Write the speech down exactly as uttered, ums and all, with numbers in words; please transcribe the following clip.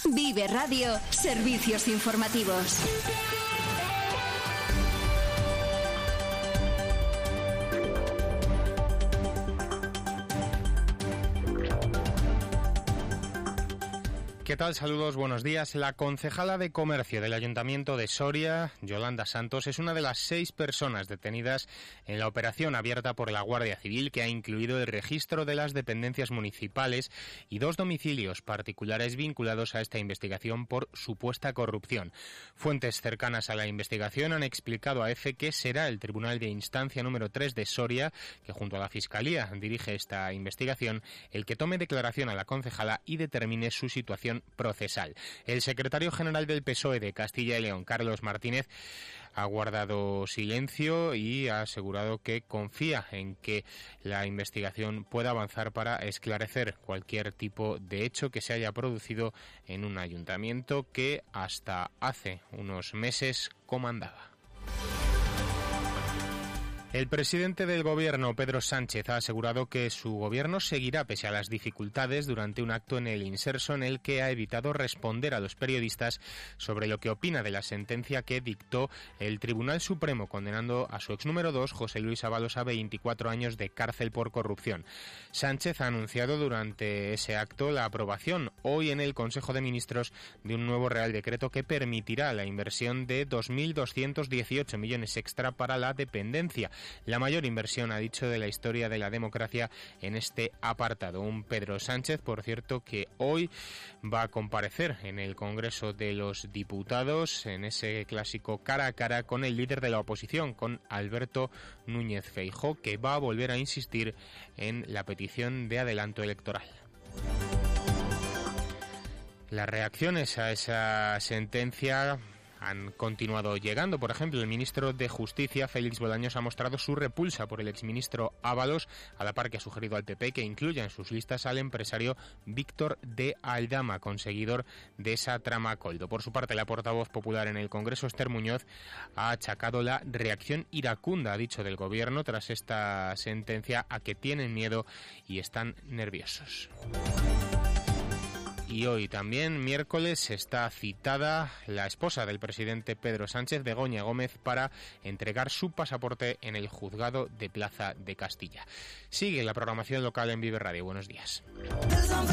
Vive Radio, servicios informativos. ¿Qué tal? Saludos, buenos días. La concejala de Comercio del Ayuntamiento de Soria, Yolanda Santos, es una de las seis personas detenidas en la operación abierta por la Guardia Civil que ha incluido el registro de las dependencias municipales y dos domicilios particulares vinculados a esta investigación por supuesta corrupción. Fuentes cercanas a la investigación han explicado a EFE que será el Tribunal de Instancia número tres de Soria, que junto a la Fiscalía dirige esta investigación, el que tome declaración a la concejala y determine su situación procesal. El secretario general del P S O E de Castilla y León, Carlos Martínez, ha guardado silencio y ha asegurado que confía en que la investigación pueda avanzar para esclarecer cualquier tipo de hecho que se haya producido en un ayuntamiento que hasta hace unos meses comandaba. El presidente del Gobierno, Pedro Sánchez, ha asegurado que su Gobierno seguirá pese a las dificultades durante un acto en el Inserso en el que ha evitado responder a los periodistas sobre lo que opina de la sentencia que dictó el Tribunal Supremo condenando a su ex número dos, José Luis Ábalos, a veinticuatro años de cárcel por corrupción. Sánchez ha anunciado durante ese acto la aprobación hoy en el Consejo de Ministros de un nuevo Real Decreto que permitirá la inversión de dos mil doscientos dieciocho millones extra para la dependencia. La mayor inversión, ha dicho, de la historia de la democracia en este apartado. Un Pedro Sánchez, por cierto, que hoy va a comparecer en el Congreso de los Diputados en ese clásico cara a cara con el líder de la oposición, con Alberto Núñez Feijóo, que va a volver a insistir en la petición de adelanto electoral. Las reacciones a esa sentencia han continuado llegando. Por ejemplo, el ministro de Justicia, Félix Bolaños, ha mostrado su repulsa por el exministro Ábalos, a la par que ha sugerido al P P que incluya en sus listas al empresario Víctor de Aldama, conseguidor de esa trama Coldo. Por su parte, la portavoz popular en el Congreso, Esther Muñoz, ha achacado la reacción iracunda, ha dicho, del Gobierno tras esta sentencia a que tienen miedo y están nerviosos. Y hoy también, miércoles, está citada la esposa del presidente Pedro Sánchez, Begoña Gómez, para entregar su pasaporte en el juzgado de Plaza de Castilla. Sigue la programación local en Vive Radio. Buenos días.